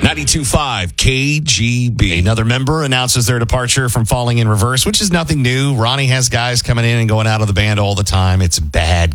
92.5 KGB. Another member announces their departure from Falling in Reverse, which is nothing new. Ronnie has guys coming in and going out of the band all the time. It's bad